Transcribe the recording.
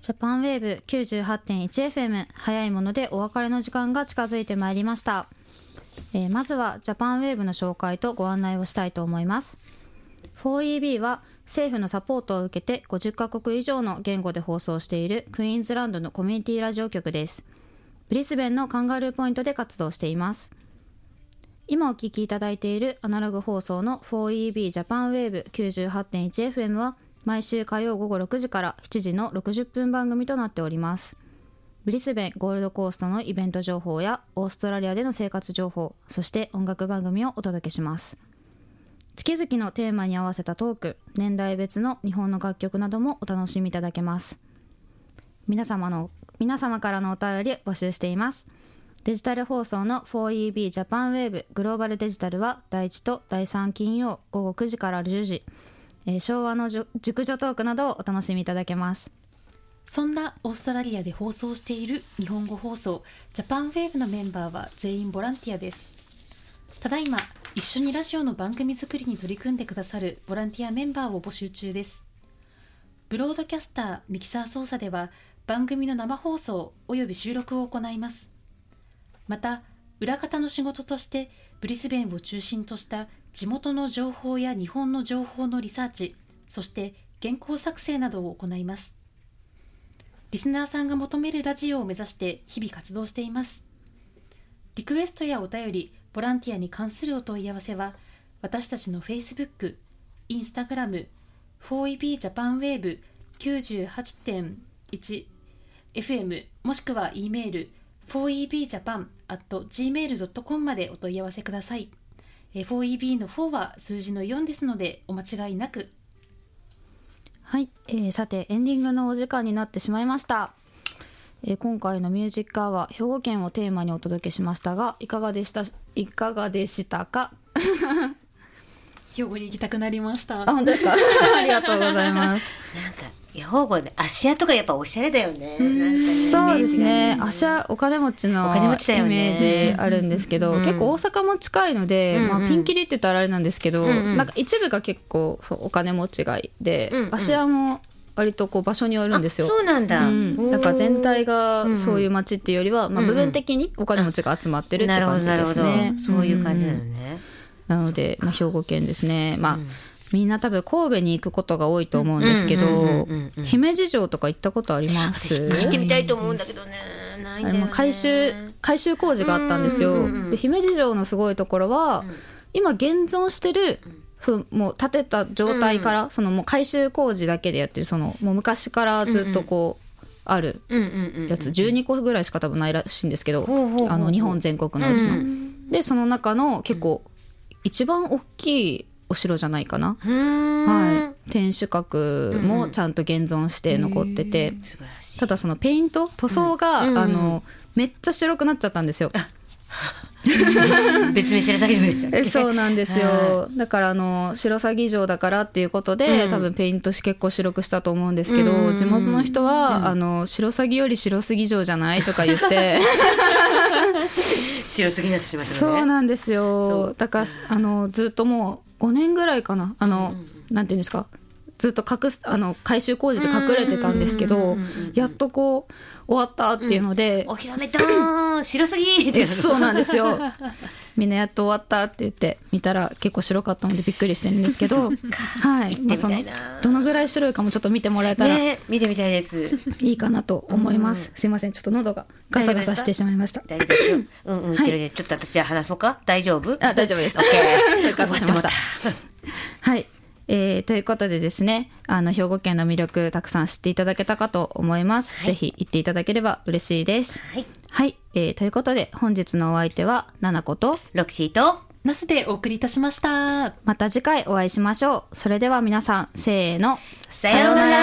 ジャパンウェーブ 98.1FM 早いものでお別れの時間が近づいてまいりました。まずはジャパンウェーブの紹介とご案内をしたいと思います。 4EB は政府のサポートを受けて50カ国以上の言語で放送しているクイーンズランドのコミュニティラジオ局です。ブリスベンのカンガルーポイントで活動しています。今お聞きいただいているアナログ放送の 4EB ジャパンウェーブ 98.1FM は毎週火曜午後6時から7時の60分番組となっております。ブリスベンゴールドコーストのイベント情報やオーストラリアでの生活情報、そして音楽番組をお届けします。月々のテーマに合わせたトーク、年代別の日本の楽曲などもお楽しみいただけます。皆様からのお便り募集しています。デジタル放送の 4EB ジャパンウェーブグローバルデジタルは第1と第3金曜午後9時から10時、昭和の熟女トークなどをお楽しみいただけます。 そんなオーストラリアで放送している日本語放送ジャパンウェーブのメンバーは全員ボランティアです。ただいま一緒にラジオの番組作りに取り組んでくださるボランティアメンバーを募集中です。ブロードキャスター、ミキサー操作では番組の生放送および収録を行います。また裏方の仕事としてブリスベンを中心とした地元の情報や日本の情報のリサーチ、そして原稿作成などを行います。リスナーさんが求めるラジオを目指して日々活動しています。リクエストやお便り、ボランティアに関するお問い合わせは私たちの Facebook、Instagram、4EB ジャパンウェーブ 98.1FM もしくは E メール4ebjapan@gmail.com までお問い合わせください。4EB の4は数字の4ですのでお間違いなく。 はい、さてエンディングのお時間になってしまいました。今回のミュージックアワー兵庫県をテーマにお届けしましたがいかがでしたか？ 兵庫に行きたくなりました。 あ、本当ですか？ありがとうございます。 なんか兵庫で芦屋とかやっぱおしゃれだよね。なんかね、 そうですね。芦屋お金持ちのイメージあるんですけど、結構大阪も近いので、ピンキリって言ったらあれなんですけど、なんか一部が結構そうお金持ちがいで、芦屋も割とこう場所によるんですよ。 そうなんだ。 だから全体がそういう街っていうよりは、部分的にお金持ちが集まってるって感じですね。 そういう感じなのね。 なので、兵庫県ですね。みんな多分神戸に行くことが多いと思うんですけど、姫路城とか行ったことあります？ 聞いてみたいと思うんだけどね。ないんだよね。 改修工事があったんですよ。で姫路城のすごいところは、今現存してるもう建てた状態から、もう改修工事だけでやってるもう昔からずっとこう、あるやつ12個ぐらいしか多分ないらしいんですけど、日本全国のうちの、でその中の結構一番大きいお城じゃないかな、はい、天守閣もちゃんと現存して残ってて、ただそのペイント塗装が、めっちゃ白くなっちゃったんですよ。 別名白鷺城でしたっけ？ そうなんですよ。だから白鷺城だからっていうことで、多分ペイント結構白くしたと思うんですけど、地元の人は、白鷺より白杉城じゃないとか言って白すぎになってしまったのね。 そうなんですよ。だからずっともう5年ぐらいかな、なんていうんですか、ずっと改修工事で隠れてたんですけど、やっとこう終わったっていうので、 お披露目ドーン白すぎってそうなんですよ。みんなやっと終わったって言って見たら結構白かったのでびっくりしてるんですけど、はい、どのぐらい白いかもちょっと見てもらえたら、 見てみたいです。 いいかなと思います。すいません、ちょっと喉がガサガサしてしまいました。 大丈夫ですよ。はい、ちょっと私じゃあ話そうか。大丈夫？ 大丈夫です。 オッケー。 ガサしました。はい。ということでですね、兵庫県の魅力たくさん知っていただけたかと思います。ぜひ行っていただければ嬉しいです。はい。ということで本日のお相手はななことロクシーとナスでお送りいたしました。 また次回お会いしましょう。それでは皆さん、せーの、 さようなら。